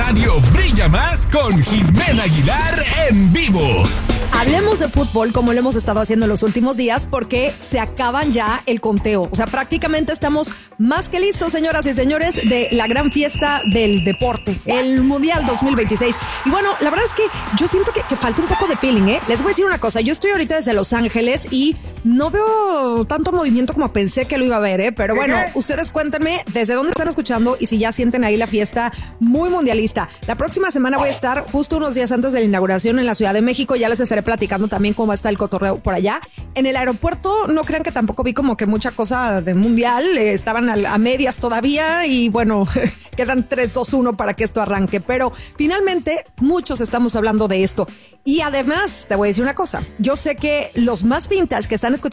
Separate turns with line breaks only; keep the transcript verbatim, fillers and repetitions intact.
radio brilla más con Jimena Aguilar en vivo.
Hablemos de fútbol como lo hemos estado haciendo en los últimos días porque se acaban ya el conteo. O sea, prácticamente estamos más que listos, señoras y señores, de la gran fiesta del deporte, el Mundial dos mil veintiséis. Y bueno, la verdad es que yo siento que, que falta un poco de feeling, ¿eh? Les voy a decir una cosa. Yo estoy ahorita desde Los Ángeles y no veo tanto movimiento como pensé que lo iba a ver, ¿eh? Pero bueno, ustedes cuéntenme desde dónde están escuchando y si ya sienten ahí la fiesta muy mundialista. La próxima semana voy a estar justo unos días antes de la inauguración en la Ciudad de México. Ya les estaré platicando también cómo está el cotorreo por allá. En el aeropuerto no crean que tampoco vi como que mucha cosa de mundial. Eh, estaban a, a medias todavía y bueno, quedan tres, dos, uno para que esto arranque. Pero finalmente muchos estamos hablando de esto. Y además te voy a decir una cosa. Yo sé que los más vintage que están escuchando